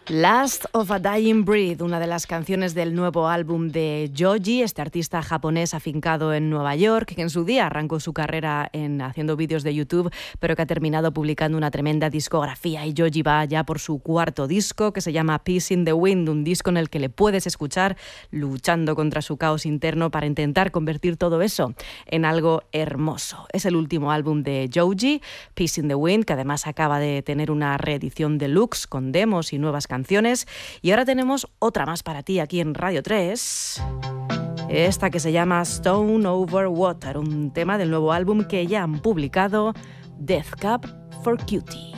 Last of a Dying Breed, una de las canciones del nuevo álbum de Joji, este artista japonés afincado en Nueva York, que en su día arrancó su carrera haciendo vídeos de YouTube, pero que ha terminado publicando una tremenda discografía. Y Joji va ya por su cuarto disco, que se llama Peace in the Wind, un disco en el que le puedes escuchar luchando contra su caos interno para intentar convertir todo eso en algo hermoso. Es el último álbum de Joji, Peace in the Wind, que además acaba de tener una reedición deluxe con demos y nuevas canciones. Y ahora tenemos otra más para ti aquí en Radio 3, esta que se llama Stone Over Water, un tema del nuevo álbum que ya han publicado, Death Cab for Cutie.